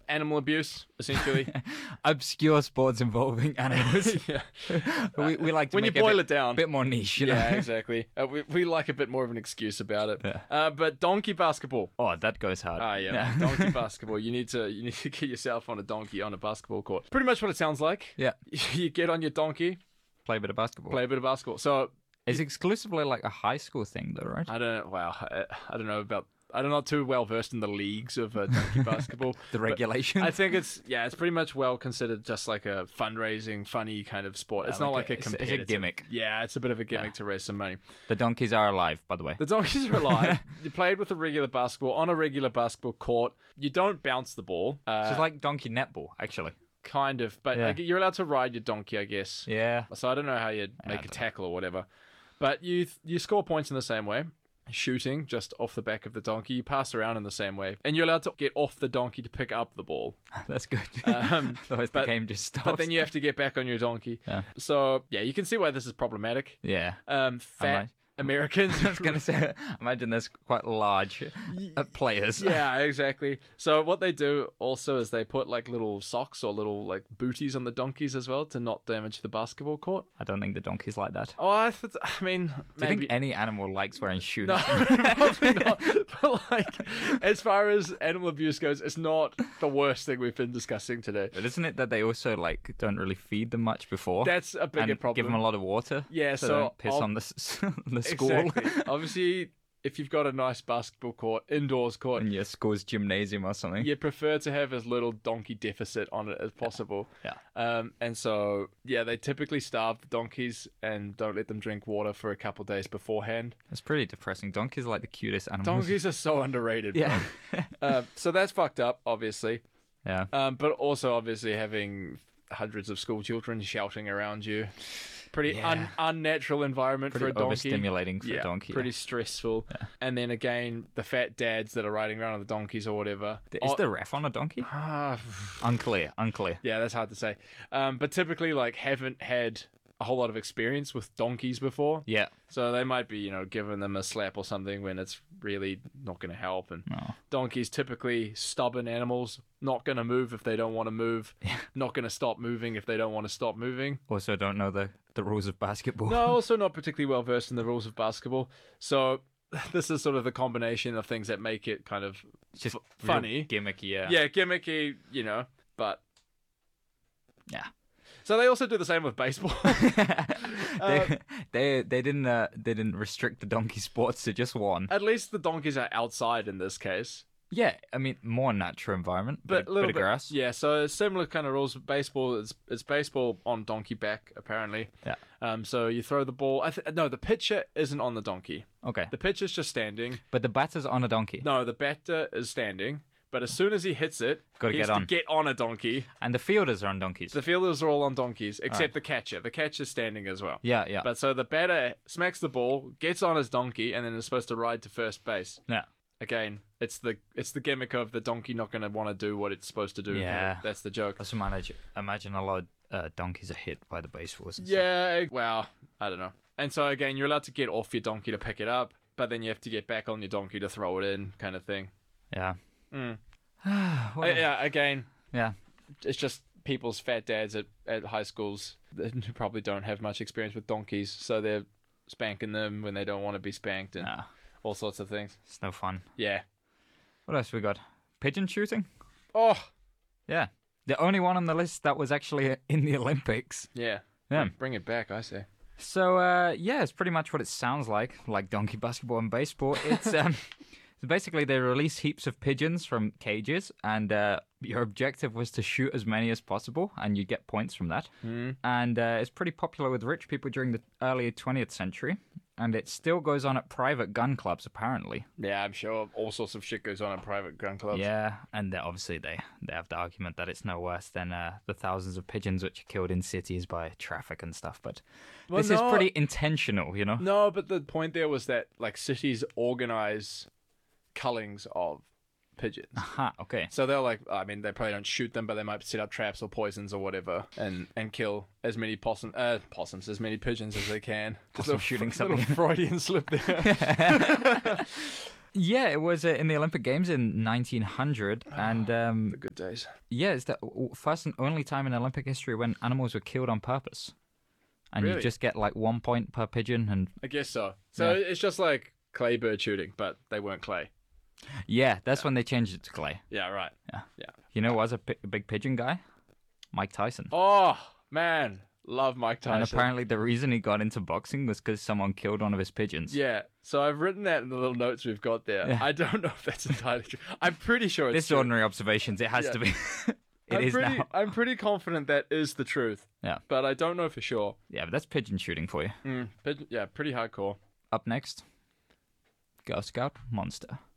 animal abuse, essentially. Obscure sports involving animals. Yeah. we like to When you make boil a it down. bit more niche. You know? Yeah, exactly. We like a bit more of an excuse about it. Yeah. But donkey basketball. Oh, that goes hard. Ah, yeah. Donkey basketball. You need to get yourself on a donkey on a basketball court. Pretty much what it sounds like. Yeah. You get on your donkey, Play a bit of basketball. play a bit of basketball. So It's exclusively like a high school thing, though, right? I don't know. Wow. I don't know about. I'm not too well versed in the leagues of donkey basketball. The but regulations. I think it's pretty much well considered just like a fundraising, funny kind of sport. It's not like a competitive. It's a gimmick. Yeah, it's a bit of a gimmick to raise some money. The donkeys are alive, by the way. The donkeys are alive. You played with a regular basketball on a regular basketball court. You don't bounce the ball. So it's like donkey netball, actually. Kind of, but Yeah. you're allowed to ride your donkey, I guess. Yeah. So I don't know how you make a tackle or whatever, but you score points in the same way. Shooting just off the back of the donkey, you pass around in the same way, and you're allowed to get off the donkey to pick up the ball. That's good. Otherwise the game just stops. But then you have to get back on your donkey. Yeah. So yeah, you can see why this is problematic. Yeah. Fat Americans. I was going to say, imagine there's quite large players. Yeah, exactly. So what they do also is they put like little socks or little like booties on the donkeys as well to not damage the basketball court. I don't think the donkey's like that. Oh, I mean, Do you maybe. think any animal likes wearing shoes? No, probably not. But like, as far as animal abuse goes, it's not the worst thing we've been discussing today. But isn't it that they also like don't really feed them much before? That's a bigger and problem. Give them a lot of water. Yeah, so so they don't piss on the school. Exactly. Obviously, if you've got a nice basketball court, indoors court, In your school's gymnasium or something. you prefer to have as little donkey deficit on it as possible. Yeah. And so, yeah, they typically starve the donkeys and don't let them drink water for a couple days beforehand. It's pretty depressing. Donkeys are like the cutest animals. Donkeys are so underrated. Yeah. So that's fucked up, obviously. Yeah. But also, obviously, having hundreds of school children shouting around you. Pretty Yeah. unnatural environment Pretty for a donkey. overstimulating for a donkey. Pretty stressful. Yeah. And then again, the fat dads that are riding around on the donkeys or whatever. Is the ref on a donkey? Unclear. Yeah, that's hard to say. But typically, like, haven't had a whole lot of experience with donkeys before. Yeah. So they might be, giving them a slap or something when it's really not going to help. And No. donkeys typically stubborn animals, not going to move if they don't want to move, not going to stop moving if they don't want to stop moving. Also don't know the rules of basketball. No, also not particularly well versed in the rules of basketball. So this is sort of the combination of things that make it kind of It's just funny. real gimmicky, yeah. Yeah, gimmicky, but... Yeah. So they also do the same with baseball. They didn't restrict the donkey sports to just one. At least the donkeys are outside in this case. Yeah, I mean more natural environment, But bit a little of bit, grass. yeah. So similar kind of rules. Baseball it's baseball on donkey back apparently. Yeah. So you throw the ball. No, the pitcher isn't on the donkey. Okay. The pitcher's just standing. But the batter's on a donkey. No, the batter is standing. But as soon as he hits it, Gotta he get has on. to get on a donkey. And the fielders are on donkeys. The fielders are all on donkeys except the catcher. The catcher's standing as well. Yeah, yeah. But so the batter smacks the ball, gets on his donkey, and then is supposed to ride to first base. yeah. Again, it's the gimmick of the donkey not going to want to do what it's supposed to do. Yeah. That's the joke. Also imagine a lot of donkeys are hit by the baseballs. And Yeah, well, I don't know. And so again, you're allowed to get off your donkey to pick it up, but then you have to get back on your donkey to throw it in, kind of thing. stuff. Yeah. Yeah, again, Yeah. it's just people's fat dads at high schools that who probably don't have much experience with donkeys, so they're spanking them when they don't want to be spanked and Nah, all sorts of things. it's no fun. Yeah. What else we got? Pigeon shooting? Oh, Yeah. The only one on the list that was actually in the Olympics. yeah. Yeah. Bring it back, I say. So, yeah, it's pretty much what it sounds like donkey basketball and baseball. It's so basically they release heaps of pigeons from cages, and your objective was to shoot as many as possible, and you get points from that. And it's pretty popular with rich people during the early 20th century, and it still goes on at private gun clubs, apparently. Yeah, I'm sure all sorts of shit goes on in private gun clubs. Yeah, and obviously they have the argument that it's no worse than the thousands of pigeons which are killed in cities by traffic and stuff, but Well, this is no. pretty intentional, you know? No, but the point there was that like cities organize cullings of pigeons. Aha, okay. So they'll they probably don't shoot them, but they might set up traps or poisons or whatever, and kill as many possums, as many pigeons as they can. Just Possum shooting little something. Freudian slip there. Yeah, it was in the Olympic Games in 1900, and The good days. yeah, it's the first and only time in Olympic history when animals were killed on purpose. And you Really? just get like 1 point per pigeon, and I guess so. So Yeah. it's just like clay bird shooting, but they weren't clay. yeah, that's when they changed it to clay. Yeah, right. You know, who was a big pigeon guy? Mike Tyson. Oh, man. Love Mike And Tyson. apparently the reason he got into boxing was because someone killed one of his pigeons. Yeah, so I've written that in the little notes we've got there. Yeah. I don't know if that's entirely true. I'm pretty sure it's This is true. ordinary observations. It has Yeah. to be. It is now. I'm pretty confident that is the truth. Yeah. But I don't know for sure. Yeah, but that's pigeon shooting for you. But yeah, pretty hardcore. Up next, Girl Scout Monster.